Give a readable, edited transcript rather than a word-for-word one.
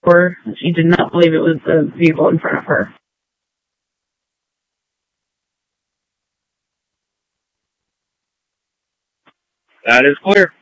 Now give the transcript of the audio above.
before. She did not believe it was the vehicle in front of her. That is clear.